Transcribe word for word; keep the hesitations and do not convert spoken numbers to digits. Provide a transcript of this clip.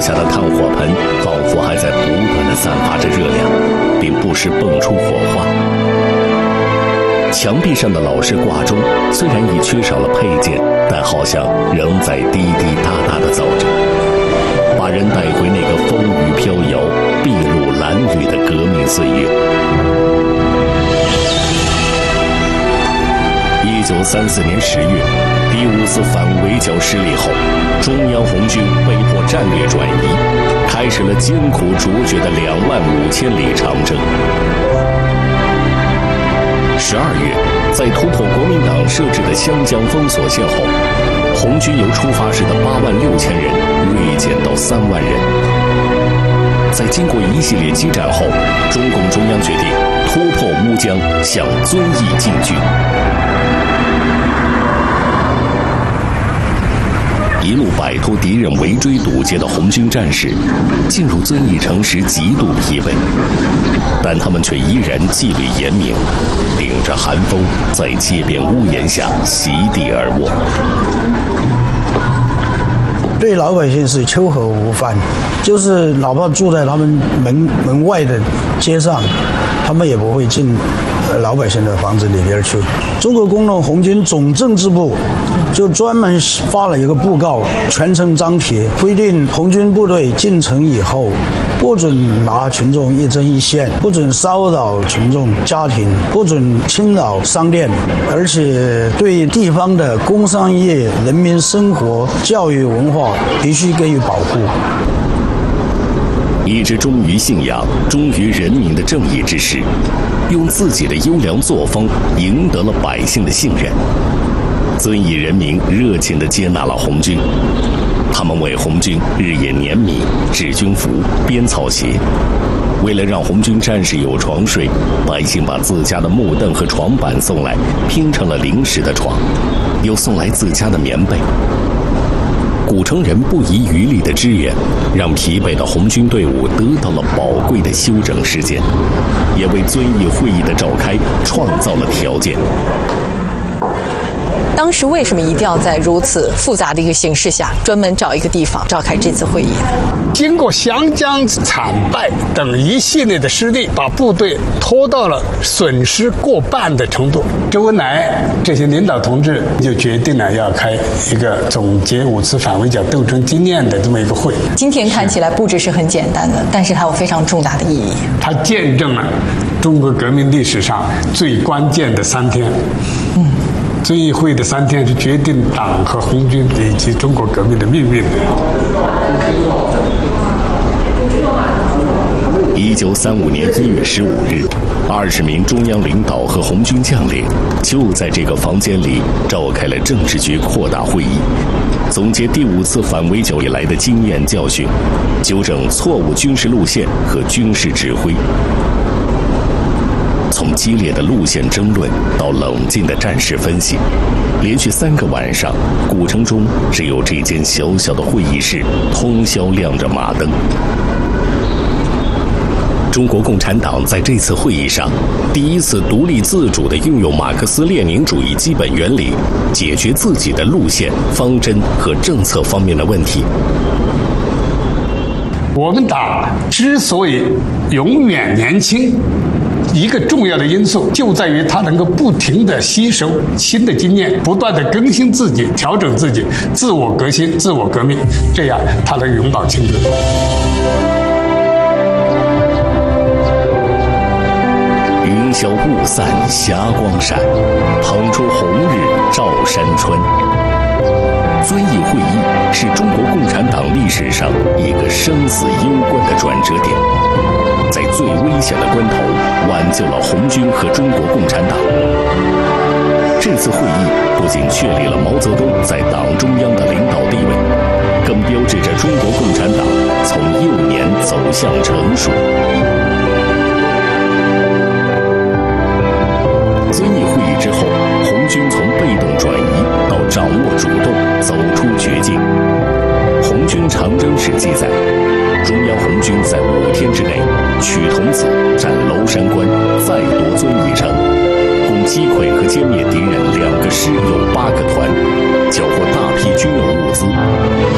下的炭火盆仿佛还在不断地散发着热量，并不时蹦出火花。墙壁上的老式挂钟虽然已缺少了配件，但好像仍在滴滴答答地走着，把人带回那个风雨飘摇、筚路蓝缕的革命岁月。一九三四年十月，第五次反围剿失利后，中央红军被迫战略转移，开始了艰苦卓绝的两万五千里长征。十二月，在突破国民党设置的湘江封锁线后，红军由出发时的八万六千人锐减到三万人。在经过一系列激战后，中共中央决定突破乌江，向遵义进军。一路摆脱敌人围追堵截的红军战士，进入遵义城时极度疲惫，但他们却依然纪律严明，顶着寒风在街边屋檐下席地而卧。 对老百姓是秋和无饭，就是哪怕住在他们门门外的街上，他们也不会进老百姓的房子里边去。中国工农红军总政治部就专门发了一个布告，全城张贴，规定红军部队进城以后，不准拿群众一针一线，不准骚扰群众家庭，不准侵扰商店，而且对地方的工商业、人民生活、教育文化必须给予保护。 一支忠于信仰、忠于人民的正义之士，用自己的优良作风赢得了百姓的信任。遵义人民热情地接纳了红军，他们为红军日夜碾米、制军服、编草鞋。为了让红军战士有床睡，百姓把自家的木凳和床板送来，拼成了临时的床，又送来自家的棉被。古城人不遗余力的支援，让疲惫的红军队伍得到了宝贵的休整时间，也为遵义会议的召开创造了条件。 当时为什么一定要在如此复杂的一个形势下，专门找一个地方召开这次会议呢？ 经过湘江惨败等一系列的失利，把部队拖到了损失过半的程度。周恩来这些领导同志就决定了要开一个总结五次反围剿斗争经验的这么一个会。 今天看起来布置是很简单的，但是它有非常重大的意义。 它见证了中国革命历史上最关键的三天。嗯。遵义会的三天是决定党和红军以及中国革命的命运的。 一九三五年一月十五日，二十名中央领导和红军将领就在这个房间里召开了政治局扩大会议，总结第五次反围剿以来的经验教训，纠正错误军事路线和军事指挥。从激烈的路线争论到冷静的战事分析，连续三个晚上，古城中只有这间小小的会议室通宵亮着马灯。中国共产党在这次会议上，第一次独立自主地运用马克思列宁主义基本原理，解决自己的路线、方针和政策方面的问题。 我们党之所以永远年轻，一个重要的因素就在于它能够不停地吸收新的经验，不断地更新自己、调整自己，自我革新、自我革命，这样它能永葆青春。 云消雾散，霞光闪，捧出红日照山川。遵义会议是中国共产党历史上一个生死攸关的转折点，在最危险的关头挽救了红军和中国共产党。这次会议不仅确立了毛泽东在党中央的领导地位，更标志着中国共产党从幼年走向成熟。遵义会议之后，红军从被动转移到掌握主动，走出绝境。红军长征史记载，中央红军在五天之内取桐梓、占娄山关，再夺遵义城，共击溃和歼灭敌人两个师，有八个团，缴获大批军用物资。